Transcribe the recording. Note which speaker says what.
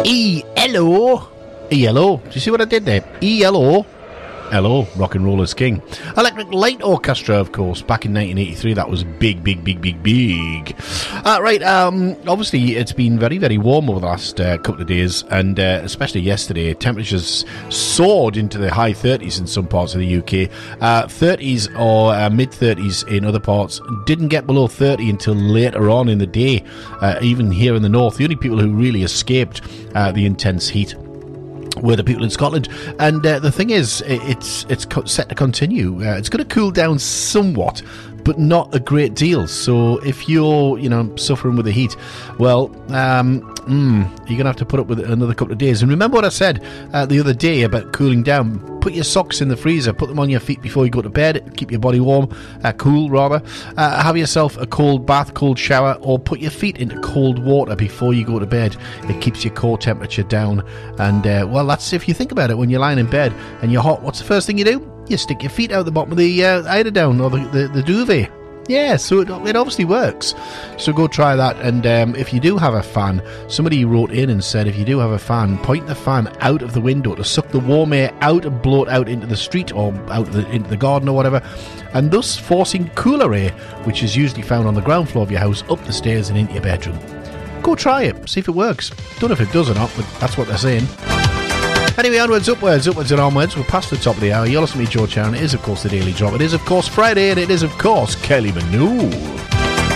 Speaker 1: E-L-O. E-L-O. Do you see what I did there? E-L-O. Hello, Rock and Roller's King. Electric Light Orchestra, of course, back in 1983. That was big. Right, obviously it's been very, very warm over the last couple of days, and especially yesterday, temperatures soared into the high 30s in some parts of the UK. 30s or mid-30s in other parts. Didn't get below 30 until later on in the day, even here in the north. The only people who really escaped the intense heat were the people in Scotland, and the thing is, it's set to continue. It's going to cool down somewhat, but not a great deal. So if you're, suffering with the heat, well, you're going to have to put up with it another couple of days. And remember what I said the other day about cooling down. Put your socks in the freezer, put them on your feet before you go to bed, keep your body warm, cool rather. Have yourself a cold bath, cold shower, or put your feet into cold water before you go to bed. It keeps your core temperature down. And, well, that's if you think about it, when you're lying in bed and you're hot, what's the first thing you do? You stick your feet out the bottom of the eider-down or the duvet. Yeah, so it obviously works. So go try that. And if you do have a fan, somebody wrote in and said, if you do have a fan, point the fan out of the window to suck the warm air out and blow it out into the street or out into the garden or whatever, and thus forcing cooler air, which is usually found on the ground floor of your house, up the stairs and into your bedroom. Go try it, see if it works. Don't know if it does or not, but that's what they're saying. Anyway, onwards, upwards and onwards. We're past the top of the hour. You're listening to me, George Sharon. It is, of course, the Daily Drop. It is, of course, Friday, and it is, of course, Kelly Minogue.